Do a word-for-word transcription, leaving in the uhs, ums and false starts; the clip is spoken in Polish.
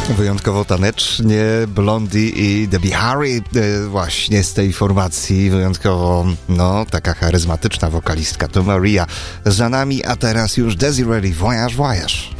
Wyjątkowo tanecznie Blondie i Debbie Harry, e, właśnie z tej formacji, wyjątkowo, no, taka charyzmatyczna wokalistka to Maria za nami, a teraz już Desiree Voyage Voyage.